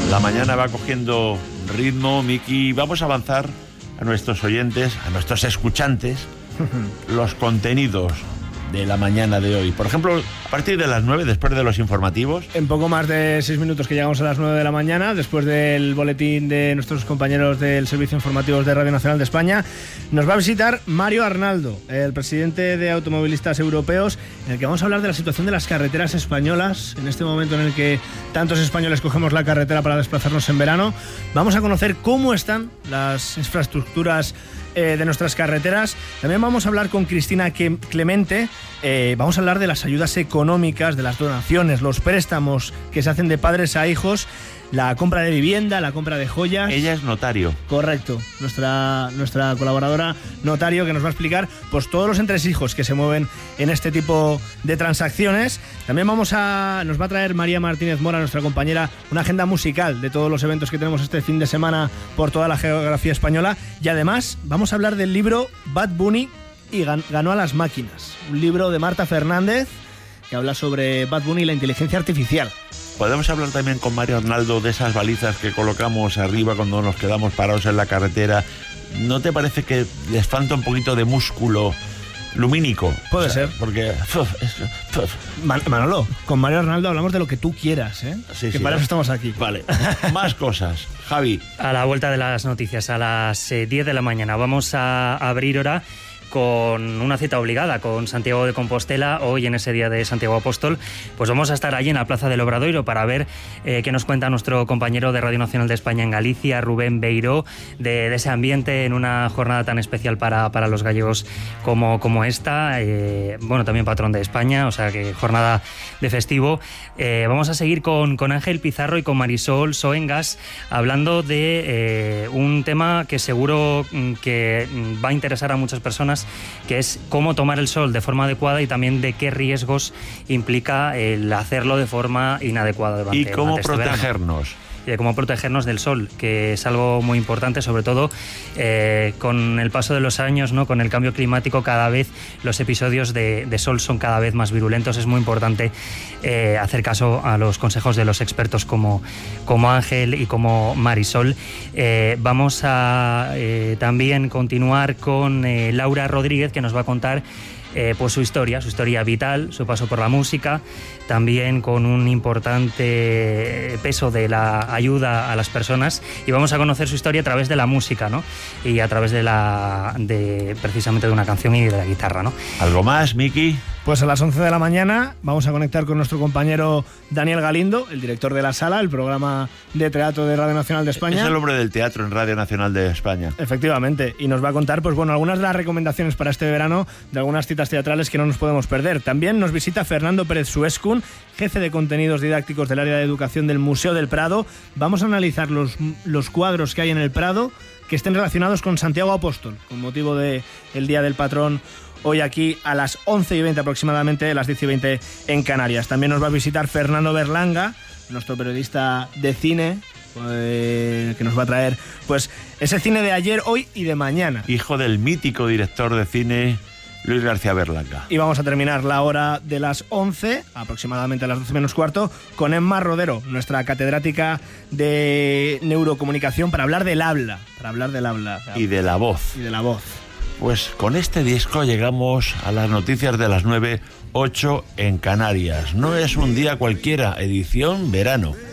La mañana va cogiendo ritmo, Miki. Vamos a avanzar a nuestros oyentes, a nuestros escuchantes, los contenidos de la mañana de hoy. Por ejemplo, a partir de las 9, después de los informativos. En poco más de 6 minutos que llegamos a las 9 de la mañana, después del boletín de nuestros compañeros del Servicio Informativos de Radio Nacional de España, nos va a visitar Mario Arnaldo, el presidente de Automovilistas Europeos, en el que vamos a hablar de la situación de las carreteras españolas, en este momento en el que tantos españoles cogemos la carretera para desplazarnos en verano. Vamos a conocer cómo están las infraestructuras de nuestras carreteras. También vamos a hablar con Cristina Clemente. Vamos a hablar de las ayudas económicas, de las donaciones, los préstamos que se hacen de padres a hijos, la compra de vivienda, la compra de joyas. Ella es notario. Correcto, nuestra colaboradora notario, que nos va a explicar pues todos los entresijos que se mueven en este tipo de transacciones. También nos va a traer María Martínez Mora, nuestra compañera, una agenda musical de todos los eventos que tenemos este fin de semana por toda la geografía española. Y además vamos a hablar del libro Bad Bunny y ganó a las máquinas, un libro de Marta Fernández que habla sobre Bad Bunny y la inteligencia artificial. Podemos hablar también con Mario Arnaldo de esas balizas que colocamos arriba cuando nos quedamos parados en la carretera. ¿No te parece que les falta un poquito de músculo lumínico? Puede ser. Porque... Manolo, con Mario Arnaldo hablamos de lo que tú quieras, ¿eh? Sí, que sí, para eso estamos aquí. Vale, más cosas. Javi. A la vuelta de las noticias, a las 10 de la mañana, vamos a abrir hora con una cita obligada con Santiago de Compostela. Hoy, en ese día de Santiago Apóstol, pues vamos a estar allí en la Plaza del Obradoiro para ver qué nos cuenta nuestro compañero de Radio Nacional de España en Galicia, Rubén Beiró, de ese ambiente en una jornada tan especial para los gallegos como esta. Bueno, también patrón de España, o sea que jornada de festivo. Vamos a seguir con Ángel Pizarro y con Marisol Soengas hablando de un tema que seguro que va a interesar a muchas personas, que es cómo tomar el sol de forma adecuada y también de qué riesgos implica el hacerlo de forma inadecuada. Y cómo protegernos. Y de cómo protegernos del sol, que es algo muy importante, sobre todo con el paso de los años, ¿no? Con el cambio climático, cada vez los episodios de sol son cada vez más virulentos. Es muy importante hacer caso a los consejos de los expertos como Ángel y como Marisol. Vamos a también continuar con Laura Rodríguez, que nos va a contar pues su historia vital, su paso por la música, también con un importante peso de la ayuda a las personas, y vamos a conocer su historia a través de la música, ¿no? Y a través precisamente de una canción y de la guitarra, ¿no? ¿Algo más, Miki? Pues a las 11 de la mañana vamos a conectar con nuestro compañero Daniel Galindo, el director de La Sala, el programa de teatro de Radio Nacional de España. Es el hombre del teatro en Radio Nacional de España. Efectivamente, y nos va a contar pues bueno, algunas de las recomendaciones para este verano de algunas citas teatrales que no nos podemos perder. También nos visita Fernando Pérez Suescun, jefe de contenidos didácticos del área de educación del Museo del Prado. Vamos a analizar los cuadros que hay en el Prado que estén relacionados con Santiago Apóstol, con motivo del Día del Patrón, hoy aquí a las 11:20 aproximadamente, a las 10:20 en Canarias. También nos va a visitar Fernando Berlanga, nuestro periodista de cine, que nos va a traer pues ese cine de ayer, hoy y de mañana. Hijo del mítico director de cine Luis García Berlanga. Y vamos a terminar la hora de las 11, aproximadamente a las 12 menos cuarto, con Emma Rodero, nuestra catedrática de neurocomunicación, para hablar del habla. Y de la voz. Pues con este disco llegamos a las noticias de las 9:08 en Canarias. No es un día cualquiera, edición verano.